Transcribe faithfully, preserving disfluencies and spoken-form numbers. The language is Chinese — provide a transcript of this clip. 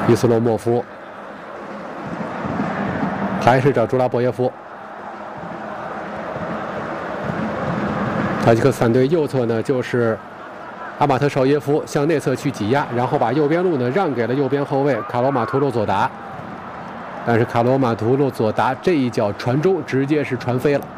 伊斯洛莫夫，还是找朱拉博耶夫。塔吉克斯坦队右侧呢，就是阿马特绍耶夫向内侧去挤压，然后把右边路呢让给了右边后卫卡罗马图洛佐达。但是卡罗马图洛佐达这一脚传中，直接是传飞了。